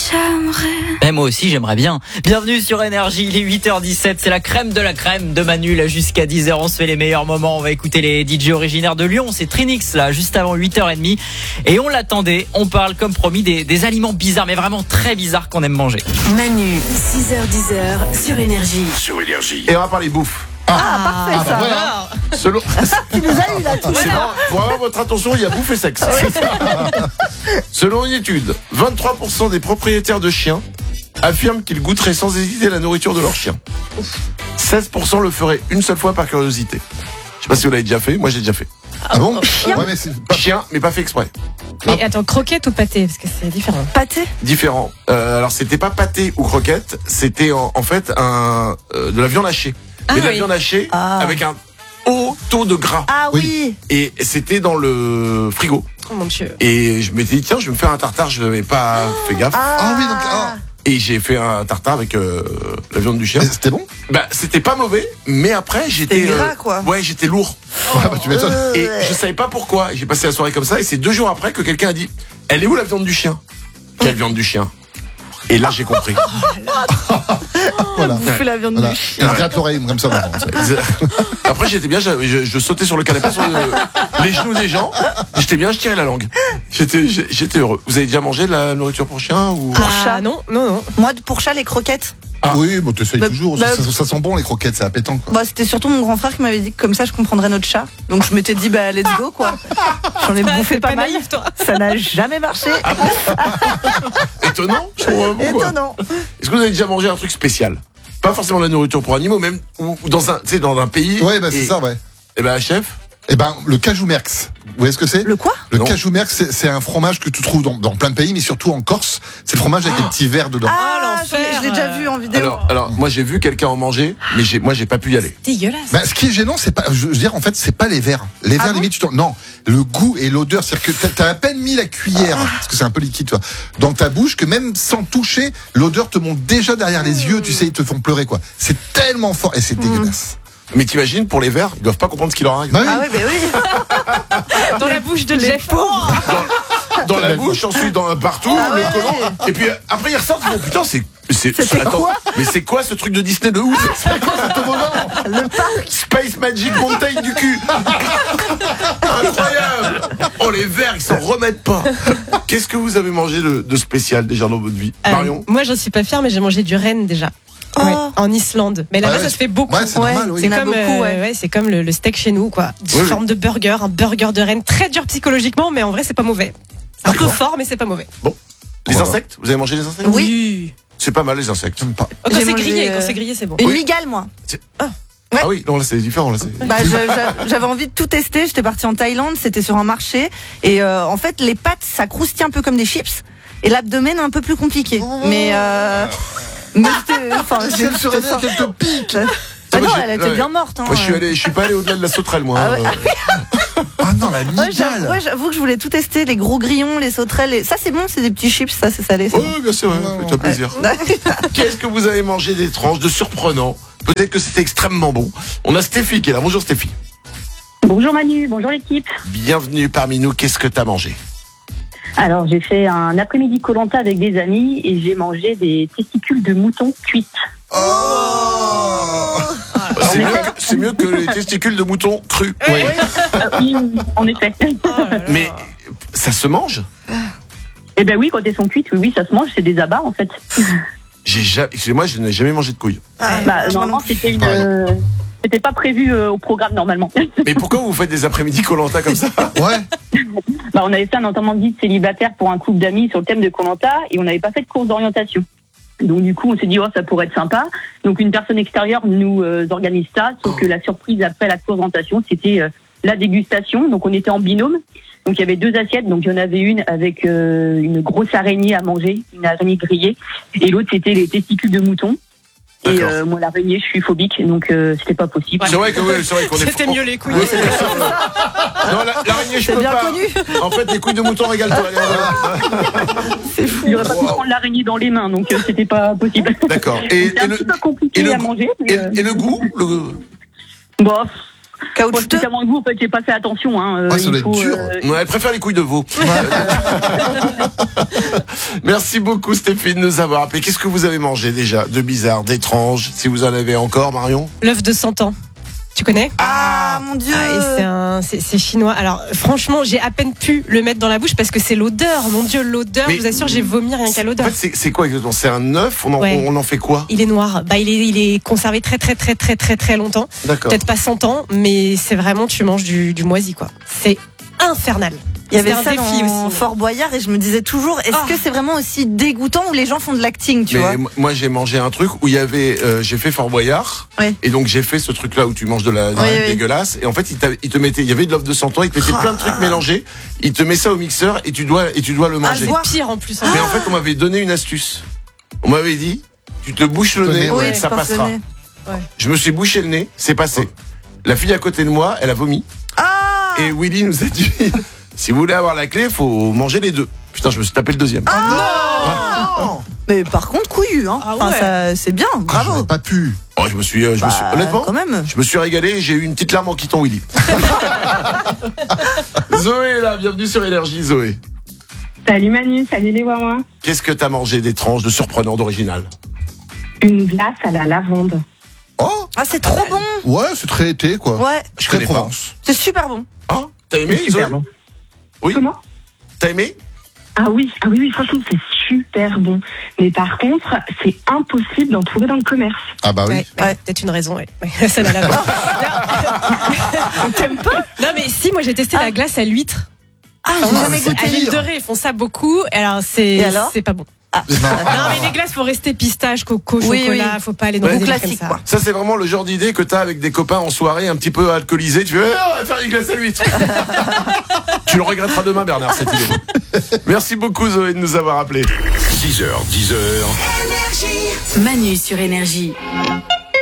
Et moi aussi, j'aimerais bien. Bienvenue sur Énergie, il est 8h17, c'est la crème de Manu, là, jusqu'à 10h, on se fait les meilleurs moments. On va écouter les DJ originaires de Lyon, c'est Trinix, là, juste avant 8h30. Et on l'attendait, on parle, comme promis, des aliments bizarres, mais vraiment très bizarres qu'on aime manger. Manu, 6h-10h, sur Énergie. Sur Énergie. Et on va parler bouffe. Parfait ça. Voilà. Selon... Tu nous as eu là tout. Pour avoir votre attention, il y a bouffe et sexe. Selon une étude, 23% des propriétaires de chiens affirment qu'ils goûteraient sans hésiter la nourriture de leur chien. 16% le feraient une seule fois par curiosité. Je sais pas si vous l'avez déjà fait, moi j'ai déjà fait. Ah bon? Chien. Ouais, mais c'est pas... Chien, mais pas fait exprès. Mais attends, croquette ou pâté? Parce que c'est différent. Pâté. Différent. Alors c'était pas pâté ou croquette, c'était en fait de la viande hachée. Mais de la viande hachée avec un haut taux de gras. Ah oui. Et c'était dans le frigo. Oh mon Dieu. Et je m'étais dit, tiens, je vais me faire un tartare, je n'avais pas fait gaffe. Ah oui, donc... Et j'ai fait un tartare avec la viande du chien. Et c'était bon? Bah, c'était pas mauvais, mais après, j'étais... C'était gras, quoi. Ouais, j'étais lourd. Ouais, bah tu m'étonnes. Et je savais pas pourquoi. J'ai passé la soirée comme ça, et c'est 2 jours après que quelqu'un a dit, elle est où la viande du chien? Quelle viande du chien? Et là, j'ai compris. Voilà. Bouffer la viande Voilà. du Et chien. je gratte l'oreille comme ça. Vraiment. Après, j'étais bien, je sautais sur le canapé, sur les genoux des gens. J'étais bien, je tirais la langue. J'étais heureux. Vous avez déjà mangé de la nourriture pour chien ou... chat. Non, non, non. Moi, pour chat, les croquettes. Oui, bon, t'essayes Bah, toujours. bah, Ça sent bon les croquettes, c'est appétant quoi. Bah, c'était surtout mon grand frère qui m'avait dit que comme ça, je comprendrais notre chat. Donc, je m'étais dit, bah, let's go, quoi. J'en ai bouffé pas mal. naïf, toi. Ça n'a jamais marché. Étonnant, je comprends pas pourquoi. Étonnant. Est-ce que vous avez déjà mangé un truc spécial? Pas forcément de la nourriture pour animaux, même ou dans un, tu sais, dans un pays. Ouais, bah c'est ça, ouais. Et ben, chef. Et ben, le cajou merx. Vous voyez ce que c'est? Le quoi? Le Non. cajou merx, c'est un fromage que tu trouves dans plein de pays, mais surtout en Corse. C'est le fromage avec les petits verres dedans. l'enfer. Je l'ai déjà vu en vidéo. Alors, moi, j'ai vu quelqu'un en manger, mais moi, j'ai pas pu y aller. Dégueulasse. Bah, ce qui est gênant, c'est pas, je veux dire, en fait, c'est pas les verres. Les verres, limite, non, le goût et l'odeur, c'est-à-dire que t'as à peine mis la cuillère, parce que c'est un peu liquide, toi, dans ta bouche, que même sans toucher, l'odeur te monte déjà derrière les yeux, tu sais, ils te font pleurer, quoi. C'est tellement fort, et c'est dégueulasse. Mais t'imagines, pour les verts, ils doivent pas comprendre ce qu'il leur arrive. Bah oui. Ah oui, mais oui. Dans la bouche de Jeff. Dans la bouche, ensuite partout, le collant. Et puis après, ils ressortent, ils font, putain, C'était attends, quoi mais c'est quoi ce truc de Disney de ouf? C'est quoi ce toboggan? Le parc. Space Magic Mountain du cul. Incroyable. Oh, les verts, ils s'en remettent pas. Qu'est-ce que vous avez mangé de spécial déjà dans votre vie? Marion? Moi, j'en suis pas fière, mais j'ai mangé du renne déjà. Oh. Ouais, en Islande. Mais là-bas, Ouais, ça se fait beaucoup. Ouais, c'est normal, oui. C'est Il y en a comme, beaucoup, ouais. c'est comme le steak chez nous, quoi. Une Oui, forme de burger, un burger de renne très dur psychologiquement, mais en vrai, c'est pas mauvais. C'est un peu fort, mais c'est pas mauvais. Bon. Les Voilà. insectes? Vous avez mangé les insectes? Oui. C'est pas mal, les insectes. J'aime pas. Quand J'ai c'est mangé, grillé, c'est bon. Une Oui. migale, moi. Ah oui, non, là, c'est différent, là, c'est... Bah, j'avais envie de tout tester. J'étais partie en Thaïlande, c'était sur un marché. Et en fait, les pattes, ça croustille un peu comme des chips. Et l'abdomen, un peu plus compliqué. Mais c'était... Enfin, Elle se réveille qu'elle te pique. Ah non, moi, elle était bien morte. Hein. Moi, je suis pas allé au-delà de la sauterelle, moi. Ah ouais. Ah non, la Ouais, migale. j'avoue que je voulais tout tester, les gros grillons, les sauterelles. Ça, c'est bon, c'est des petits chips, ça, c'est salé. Oui, bien sûr, ouais, fais-toi plaisir. Qu'est-ce que vous avez mangé d'étrange, de surprenant? Peut-être que c'était extrêmement bon. On a Stéphie qui est là. Bonjour Stéphie. Bonjour Manu, bonjour l'équipe. Bienvenue parmi nous. Qu'est-ce que t'as mangé? Alors j'ai fait un après-midi Koh-Lanta avec des amis et j'ai mangé des testicules de mouton cuites. C'est mieux que les testicules de mouton crus. Oui. Oui, en effet. Mais ça se mange? Eh ben oui, quand elles sont cuites, oui, ça se mange, c'est des abats en fait. Excusez-moi, je n'ai jamais mangé de couilles. Normalement, c'était pas prévu au programme normalement. Mais pourquoi vous faites des après-midi Koh-Lanta comme ça? Ouais. On avait fait un entendement de guide célibataire pour un couple d'amis sur le thème de Koh-Lanta et on n'avait pas fait de course d'orientation. Donc du coup, on s'est dit, ça pourrait être sympa. Donc une personne extérieure nous organise ça, sauf que la surprise après la course d'orientation, c'était la dégustation. Donc on était en binôme. Donc il y avait 2 assiettes. Donc il y en avait une avec une grosse araignée à manger, une araignée grillée, et l'autre c'était les testicules de mouton. Et moi l'araignée, je suis phobique, donc c'était pas possible. C'est vrai qu'on est. C'était mieux les couilles. Oui, c'est bien sûr. Non, l'araignée, je C'est peux bien pas. connu. En fait, les couilles de mouton régale-toi. Il aurait pas pu prendre l'araignée dans les mains, donc c'était pas possible. D'accord. C'est un petit peu compliqué à manger. Et le goût Bon, Moi, Caoutchouteux. spécialement vous, en fait, j'ai pas fait attention. Hein. Ouais, ça doit être dur. Ouais, elle préfère les couilles de veau. Merci beaucoup Stéphanie de nous avoir appelé. Qu'est-ce que vous avez mangé déjà de bizarre, d'étrange, si vous en avez encore, Marion? L'œuf de 100 ans. Tu connais? Ah, mon Dieu. C'est chinois. Alors franchement, j'ai à peine pu le mettre dans la bouche parce que c'est l'odeur. Mon Dieu, l'odeur. Mais- Je vous assure, j'ai vomi rien qu'à En l'odeur. fait, c'est quoi exactement? C'est un œuf? Ouais. On en fait quoi? Il est noir. Bah, il est conservé très longtemps. D'accord. Peut-être pas 100 ans, mais c'est vraiment, tu manges du moisi, quoi. C'est infernal. Il y avait C'était ça un défi dans aussi. Fort Boyard et je me disais toujours, est-ce Ah. que c'est vraiment aussi dégoûtant où les gens font de l'acting, tu vois? Mais moi j'ai mangé un truc où il y avait j'ai fait Fort Boyard Ouais. et donc j'ai fait ce truc là où tu manges de la Oui. dégueulasse et en fait il te mettait, il y avait de l'œuf de 100 ans, il te mettait plein de trucs mélangés, il te met ça au mixeur et tu dois le manger. voir. C'est pire en plus. Mais en fait on m'avait donné une astuce. On m'avait dit tu te bouches le nez, Oui, ça je pense passera. le nez. Je me suis bouché le nez, c'est passé. La fille à côté de moi, elle a vomi Ah! et Willy nous a dit si vous voulez avoir la clé, faut manger les deux. Putain, je me suis tapé le deuxième. Non! Mais par contre, couillu, hein. Ah Enfin, ouais. ça, c'est bien, Ah, j'aurais bravo. pas pu. Oh, je me suis honnêtement, Quand même. je me suis régalé et j'ai eu une petite larme en quittant Willy. Zoé est là, bienvenue sur Énergie, Zoé. Salut Manu, salut les Wawa. Qu'est-ce que t'as mangé d'étrange, de surprenant, d'original? Une glace à la lavande. Oh, Ah, c'est trop bon. ouais, c'est très été, quoi. Ouais, Je Très connais pas. Provence. c'est super bon. Ah, t'as aimé, Zoé? Super bon. Oui. Comment? T'as aimé? Ah oui, franchement c'est super bon. Mais par contre, c'est impossible d'en trouver dans le commerce. Ah bah oui. Ouais, peut-être une raison, ouais. Ça n'a la T'aimes pas? Non, mais si, moi j'ai testé la glace à l'huître. Ah, j'ai Ah, jamais c'est goûté. À l'huile de pire. raie, ils font ça beaucoup. Alors, Et alors c'est pas bon. Ah. Non. Non, mais les glaces, faut rester pistache, coco, Oui, chocolat. oui. Faut pas aller dans Ouais. des Ou délires classique, comme ça. quoi. Ça, c'est vraiment le genre d'idée que t'as avec des copains en soirée un petit peu alcoolisés. Tu fais, on va faire une glace à l'huître. Tu le regretteras demain, Bernard, cette idée. Merci beaucoup, Zoé, de nous avoir appelés. 6h, 10h. Manu sur Énergie.